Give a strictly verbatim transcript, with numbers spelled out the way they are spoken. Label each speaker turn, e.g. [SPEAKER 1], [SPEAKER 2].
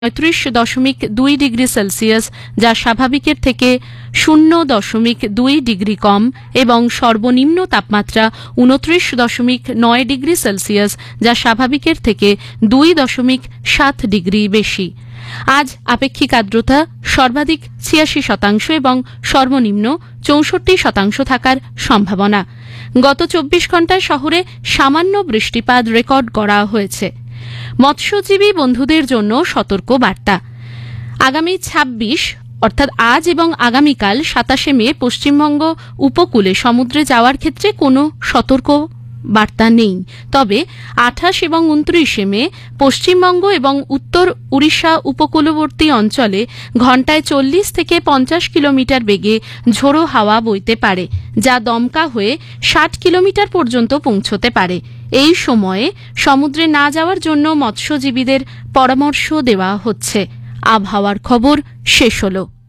[SPEAKER 1] পঁয়ত্রিশ দশমিক দুই ডিগ্রি সেলসিয়াস, যা স্বাভাবিকের থেকে শূন্য দশমিক দুই ডিগ্রি কম, এবং সর্বনিম্ন তাপমাত্রা উনত্রিশ দশমিক নয় ডিগ্রি সেলসিয়াস, যা স্বাভাবিকের থেকে দুই দশমিক সাত ডিগ্রি বেশি। আজ আপেক্ষিক আর্দ্রতা সর্বাধিক ছিয়াশি শতাংশ এবং সর্বনিম্ন চৌষট্টি শতাংশ থাকার সম্ভাবনা। গত চব্বিশ ঘণ্টায় শহরে সামান্য বৃষ্টিপাত রেকর্ড করা হয়েছে। মৎস্যজীবী বন্ধুদের জন্য সতর্ক বার্তা। আগামী ছাব্বিশ অর্থাৎ আজ এবং আগামীকাল সাতাশে মে পশ্চিমবঙ্গ উপকূলে সমুদ্রে যাওয়ার ক্ষেত্রে কোনো সতর্ক বার্তা নেই। তবে আঠাশ এবং উনত্রিশে মে পশ্চিমবঙ্গ এবং উত্তর উড়িষ্যা উপকূলবর্তী অঞ্চলে ঘণ্টায় চল্লিশ থেকে পঞ্চাশ কিলোমিটার বেগে ঝোড়ো হাওয়া বইতে পারে, যা দমকা হয়ে ষাট কিলোমিটার পর্যন্ত পৌঁছতে পারে। এই সময়ে সমুদ্রে না যাওয়ার জন্য মৎস্যজীবীদের পরামর্শ দেওয়া হচ্ছে। আবহাওয়ার খবর শেষ হলো।